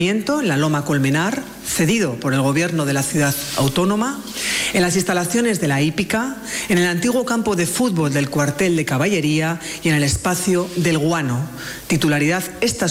en la Loma Colmenar, cedido por el Gobierno de la Ciudad Autónoma, en las instalaciones de la hípica, en el antiguo campo de fútbol del cuartel de caballería y en el espacio del Guano. Titularidad esta